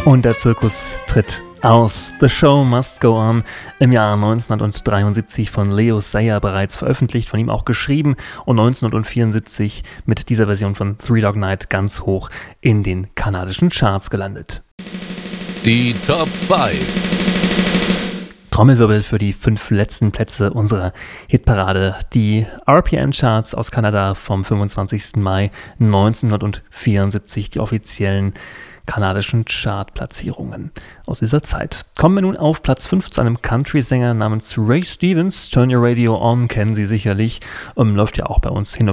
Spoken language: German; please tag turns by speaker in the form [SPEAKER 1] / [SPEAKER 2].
[SPEAKER 1] Und der Zirkus tritt aus. The Show Must Go On, im Jahr 1973 von Leo Sayer bereits veröffentlicht, von ihm auch geschrieben und 1974 mit dieser Version von Three Dog Night ganz hoch in den kanadischen Charts gelandet.
[SPEAKER 2] Die Top 5.
[SPEAKER 1] Trommelwirbel für die 5 letzten Plätze unserer Hitparade. Die RPN-Charts aus Kanada vom 25. Mai 1974, die offiziellen kanadischen Chartplatzierungen aus dieser Zeit. Kommen wir nun auf Platz 5 zu einem Country-Sänger namens Ray Stevens. Turn Your Radio On kennen Sie sicherlich, läuft ja auch bei uns hin und